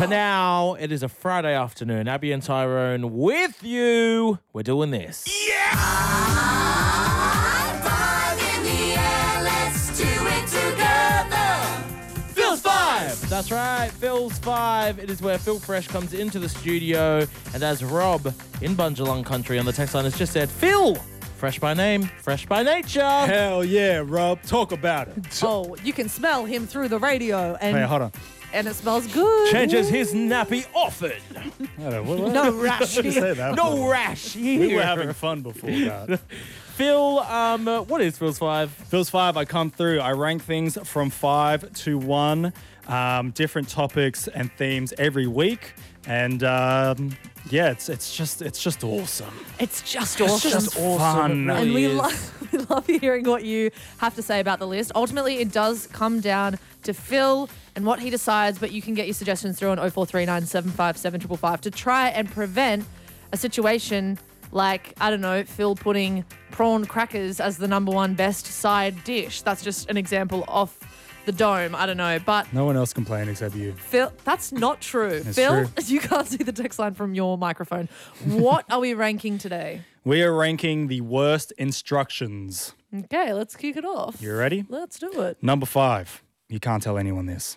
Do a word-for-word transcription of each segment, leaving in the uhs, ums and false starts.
For now, it is a Friday afternoon. Abby and Tyrone with you. We're doing this. Yeah! Five in the air, let's do it together. Phil's Five. That's right, Phil's Five. It is where Phil Fresh comes into the studio, and as Rob in Bundjalung country on the text line has just said, Phil, fresh by name, fresh by nature. Hell yeah, Rob. Talk about it. Oh, you can smell him through the radio, and Hey, hold on. and it smells good. Changes his nappy often. Hold on. What, what? No rash. What did you say that No for? rash here. We were having fun before that. Phil, um, uh, what is Phil's Five? Phil's Five, I come through. I rank things from five to one. Um, different topics and themes every week. And um, yeah, it's it's just it's just awesome. It's just awesome. just fun. It and really we, is. lo- we love hearing what you have to say about the list. Ultimately, it does come down to Phil and what he decides, but you can get your suggestions through on oh four three nine, seven five seven, five five five to try and prevent a situation like, I don't know, Phil putting prawn crackers as the number one best side dish. That's just an example off the dome. I don't know, but No one else complained except you. Phil, that's not true. It's Phil, true. you can't see the text line from your microphone. What are we ranking today? We are ranking the worst instructions. Okay, let's kick it off. You ready? Let's do it. Number five. You can't tell anyone this.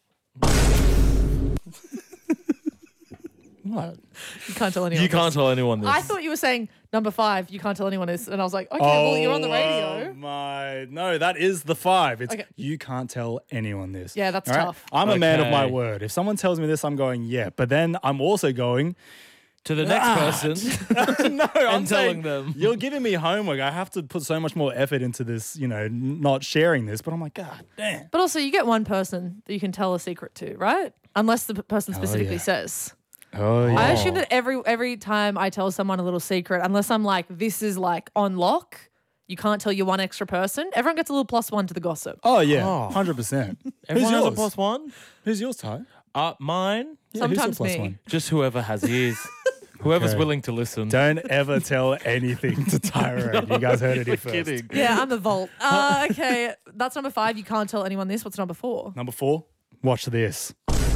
What? You can't tell anyone. You can't this. tell anyone this. I thought you were saying number five. You can't tell anyone this, and I was like, okay, well, you're on the Oh radio. my! No, that is the five. It's Okay. you can't tell anyone this. Yeah, that's All right? tough. I'm a man of my Okay. word. If someone tells me this, I'm going yeah. But then I'm also going to the next Ah. person. no. I'm And telling saying, them. you're giving me homework. I have to put so much more effort into this. You know, n- not sharing this. But I'm like, God damn. But also, you get one person that you can tell a secret to, right? Unless the p- person specifically yeah. says. Oh yeah. I assume that every every time I tell someone a little secret, unless I'm like, this is like on lock, you can't tell your one extra person. Everyone gets a little plus one to the gossip. Oh yeah. Oh. Hundred percent. Who's Everyone has a yours? plus one. Who's yours, Ty? Uh, mine, Yeah, who's your Sometimes plus me. one? just whoever has ears. Whoever's Okay. willing to listen. Don't ever tell anything to Tyrone. You guys heard it here first. Kidding. Yeah, I'm the vault. Uh, okay, that's number five. You can't tell anyone this. What's number four? Number four. Watch this.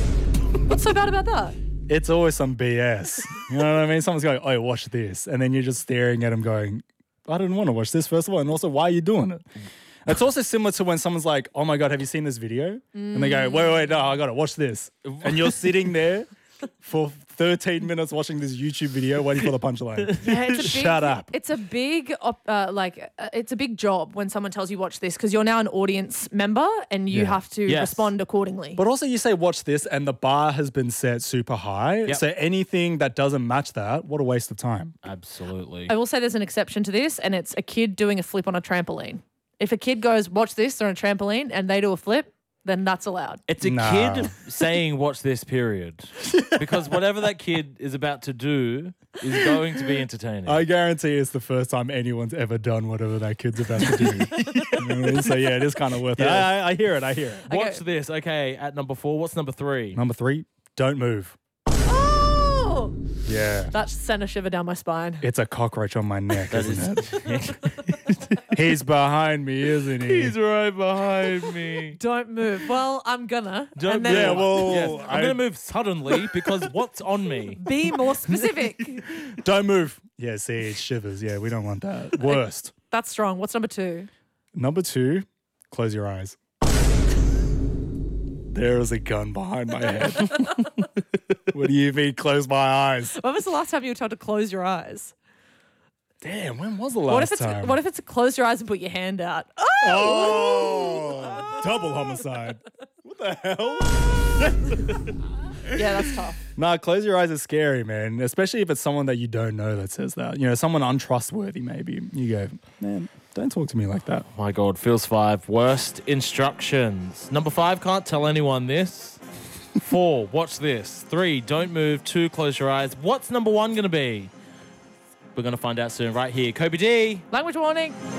What's so bad about that? It's always some B S. You know what I mean? Someone's going, oh, watch this. And then you're just staring at them going, I didn't want to watch this, first of all. And also, why are you doing it? It's also similar to when someone's like, oh my God, have you seen this video? And they go, wait, wait, no, I got to watch this. And you're sitting there for thirteen minutes watching this YouTube video waiting for the punchline. Yeah, it's a big, Shut up. It's a big, op- uh, like, uh, it's a big job when someone tells you watch this because you're now an audience member and you Yeah. have to Yes. respond accordingly. But also, you say, watch this, and the bar has been set super high. Yep. So anything that doesn't match that, what a waste of time. Absolutely. I will say there's an exception to this, and it's a kid doing a flip on a trampoline. If a kid goes, watch this, they're on a trampoline, and they do a flip, then that's allowed. It's a Nah. kid saying, watch this period. Because whatever that kid is about to do is going to be entertaining. I guarantee it's the first time anyone's ever done whatever that kid's about to do. You know what I mean? So yeah, it is kind of worth it. Yeah. I, I hear it. I hear it. Watch this. Okay, at number four, what's number three? Number three, don't move. Oh! Yeah, That sent a shiver down my spine. it's a cockroach on my neck, That isn't is- it? He's behind me, isn't he? He's right behind me. Don't move. Well, I'm gonna. Don't and then Yeah, move. well, Yes, I'm I- going to move suddenly because what's on me? be more specific. Don't move. Yeah, see, it shivers. Yeah, we don't want that. Worst. That's strong. What's number two? Number two, close your eyes. There is a gun behind my head. What do you mean, close my eyes? When was the last time you were told to close your eyes? Damn, when was the last What if it's time? what if it's close your eyes and put your hand out? Oh! Oh, double homicide. What the hell? Yeah, that's tough. Nah, close your eyes is scary, man. Especially if it's someone that you don't know that says that. You know, someone untrustworthy, maybe. You go, man, don't talk to me like that. My God, Feels Five, worst instructions. Number five, can't tell anyone this. Four, watch this. Three, don't move. Two, close your eyes. What's number one going to be? We're going to find out soon right here. Kobe D. Language warning.